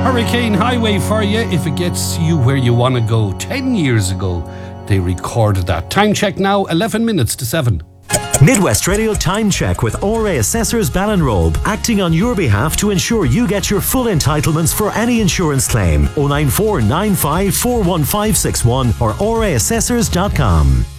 Hurricane Highway for you if it gets you where you want to go. 10 years ago, they recorded that. Time check now, 11 minutes to 7. Midwest Radio Time Check with ORA Assessors Ballinrobe, acting on your behalf to ensure you get your full entitlements for any insurance claim. 094 95 41561 or oraassessors.com.